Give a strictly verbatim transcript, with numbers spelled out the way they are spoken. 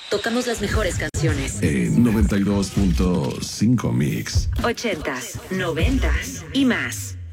Tocamos las mejores canciones. En noventa y dos punto cinco Mix. Ochentas, noventas y más.